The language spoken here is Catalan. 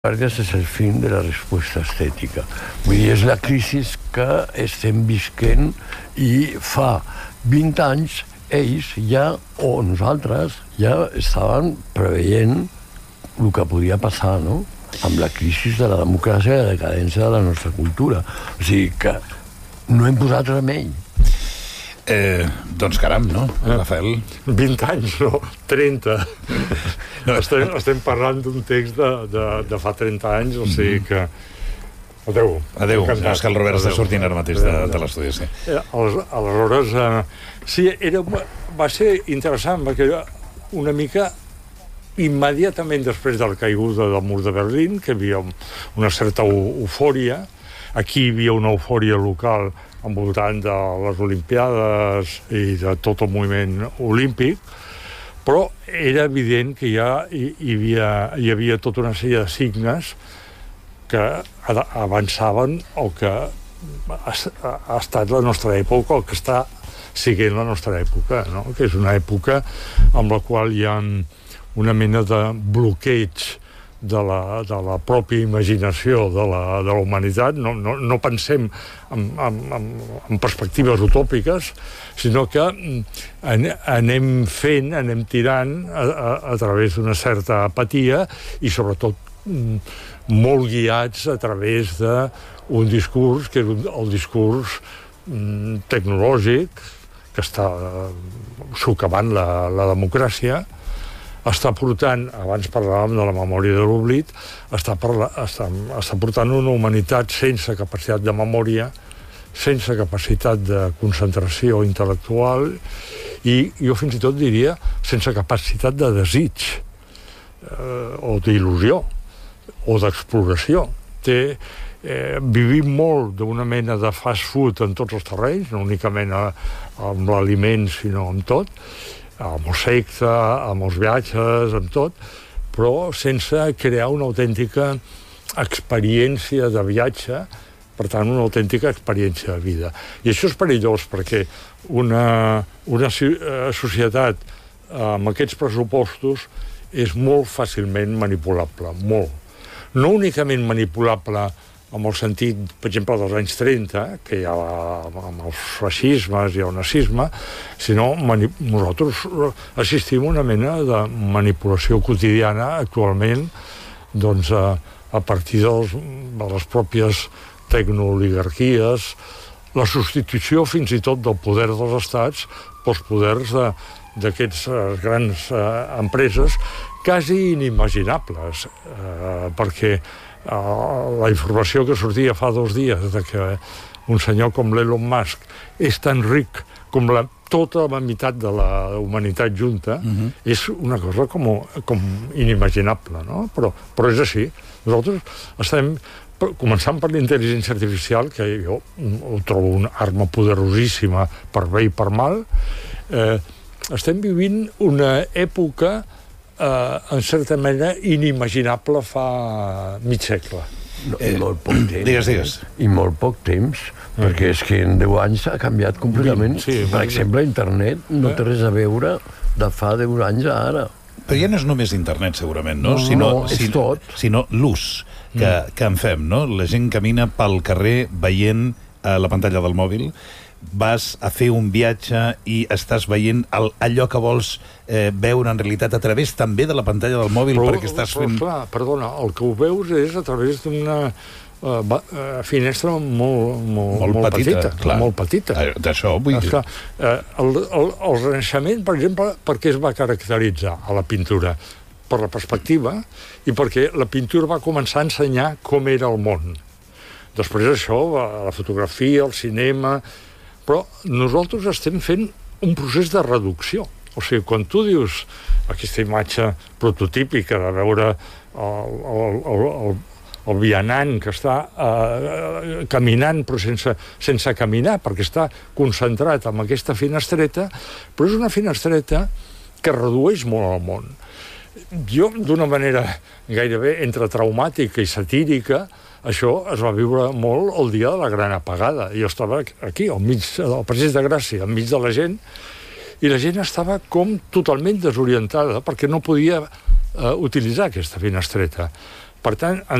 Vargas és el fin de la resposta estètica. Vull dir, és la crisi que estem visquent i fa 20 anys ells ja, o nosaltres, ja estaven preveient el que podia passar, no?, amb la crisi de la democràcia i la decadència de la nostra cultura. O sigui que no hem posat remei. Doncs caram, no, Rafael? 20 anys, no, 30. Estem parlant d'un text de fa 30 anys, o sigui que... Adéu. Adéu. És que el Robert està sortint ara mateix de l'estudi, sí. Aleshores, sí, va ser interessant, perquè era una mica immediatament després de la caiguda del mur de Berlín, que hi havia una certa eufòria. Aquí hi havia una eufòria local envoltant de les Olimpiades i de tot el moviment olímpic, però era evident que ja hi havia tota una sèrie de signes que avançaven el que ha estat la nostra època, el que està siguent la nostra època, no? Que és una època amb la qual hi ha una mena de bloqueig de la pròpia imaginació de la humanitat. No pensem en perspectives utòpiques, sinó que anem tirant a través d'una certa apatia i sobretot molt guiats a través d'un discurs que és el discurs tecnològic que està socavant la democràcia, està portant, abans parlàvem de la memòria de l'oblit, està portant una humanitat sense capacitat de memòria, sense capacitat de concentració intel·lectual i jo fins i tot diria sense capacitat de desig o d'il·lusió o d'exploració. Vivim molt d'una mena de fast food en tots els terrenys, no únicament amb l'aliment, sinó amb tot, amb el sexe, amb els viatges, amb tot, però sense crear una autèntica experiència de viatge, per tant, una autèntica experiència de vida. I això és perillós, perquè una societat amb aquests pressupostos és molt fàcilment manipulable, molt. No únicament manipulable en el sentit, per exemple, dels anys 30, que hi ha amb els feixismes i el nazisme, sinó nosaltres assistim a una mena de manipulació quotidiana actualment, doncs, a partir de les pròpies tecnooligarquies, la substitució fins i tot del poder dels estats pels poders d'aquestes grans empreses quasi inimaginables, perquè la informació que sortia fa 2 dies de que un senyor com l'Elon Musk és tan ric com tota la meitat de la humanitat junta, és una cosa com inimaginable, no? Però és així. Nosaltres estem, començant per l'intel·ligència artificial, que jo ho trobo una arma poderosíssima per bé i per mal, estem vivint una època en certa manera inimaginable fa mig segle. I molt poc temps. Digues. I molt poc temps, perquè és que en 10 anys ha canviat completament. Sí, per exemple, internet no té res a veure de fa 10 anys a ara. Però ja no és només internet, segurament, no? És tot. Sinó l'ús que en fem, no? La gent camina pel carrer veient la pantalla del mòbil, vas a fer un viatge i estàs veient allò que vols veure en realitat a través també de la pantalla del mòbil, perquè estàs fent... Però, clar, perdona, el que ho veus és a través d'una finestra molt petita. Clar. Molt petita. D'això vull dir... El Renaixement, per exemple, per què es va caracteritzar a la pintura? Per la perspectiva i perquè la pintura va començar a ensenyar com era el món. Després això, la fotografia, el cinema... Però nosaltres estem fent un procés de reducció. O sigui, quan tu dius aquesta imatge prototípica de veure el vianant que està caminant però sense caminar, perquè està concentrat en aquesta finestreta, però és una finestreta que redueix molt el món. Jo, d'una manera gairebé entre traumàtica i satírica, això es va viure molt el dia de la gran apagada. Jo estava aquí, al mig del Passeig de Gràcia, enmig de la gent, i la gent estava com totalment desorientada, perquè no podia utilitzar aquesta finestreta. Per tant,